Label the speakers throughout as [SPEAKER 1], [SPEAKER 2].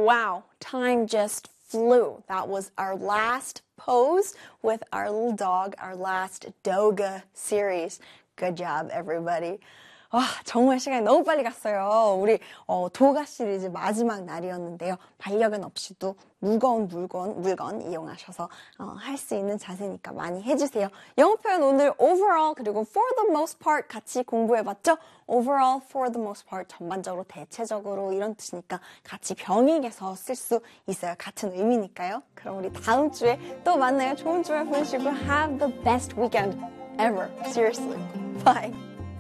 [SPEAKER 1] Wow, time just flew. That was our last pose with our little dog, our last Doga series. Good job, everybody. 와, 정말 시간이 너무 빨리 갔어요. 우리 도가 시리즈 마지막 날이었는데요. 반려견 없이도 무거운 물건 이용하셔서 할 수 있는 자세니까 많이 해주세요. 영어 표현 오늘 overall 그리고 for the most part 같이 공부해봤죠? overall, for the most part 전반적으로 대체적으로 이런 뜻이니까 같이 병행해서 쓸 수 있어요. 같은 의미니까요. 그럼 우리 다음 주에 또 만나요. 좋은 주말 보내시고 have the best weekend ever. Seriously. Bye.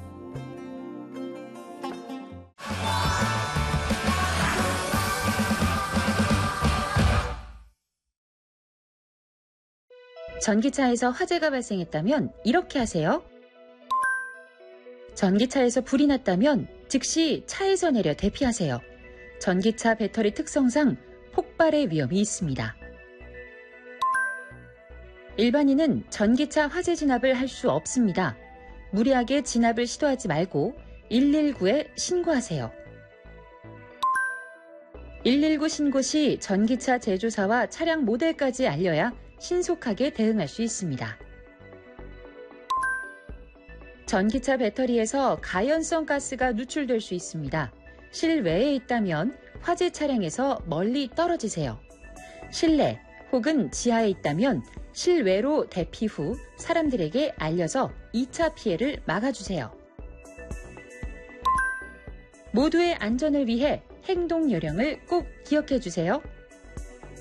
[SPEAKER 2] 전기차에서 화재가 발생했다면 이렇게 하세요. 전기차에서 불이 났다면 즉시 차에서 내려 대피하세요. 전기차 배터리 특성상 폭발의 위험이 있습니다. 일반인은 전기차 화재 진압을 할 수 없습니다. 무리하게 진압을 시도하지 말고 119에 신고하세요. 119 신고 시 전기차 제조사와 차량 모델까지 알려야 신속하게 대응할 수 있습니다. 전기차 배터리에서 가연성 가스가 누출될 수 있습니다. 실외에 있다면 화재 차량에서 멀리 떨어지세요. 실내 혹은 지하에 있다면 실외로 대피 후 사람들에게 알려서 2차 피해를 막아주세요. 모두의 안전을 위해 행동 요령을 꼭 기억해 주세요.